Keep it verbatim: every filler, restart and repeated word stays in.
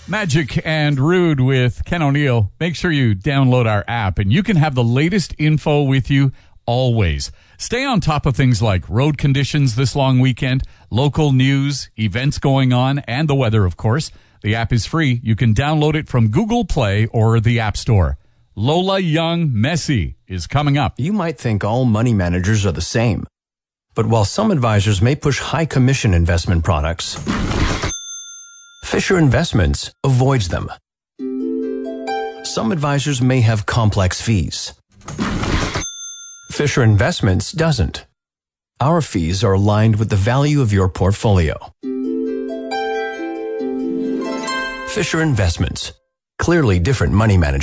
Magic and Rude with Ken O'Neill. Make sure you download our app and you can have the latest info with you always. Stay on top of things like road conditions this long weekend, local news, events going on, and the weather, of course. The app is free. You can download it from Google Play or the App Store. Lola Young Messi is coming up. You might think all money managers are the same. But while some advisors may push high commission investment products, Fisher Investments avoids them. Some advisors may have complex fees. Fisher Investments doesn't. Our fees are aligned with the value of your portfolio. Fisher Investments. Clearly different money management.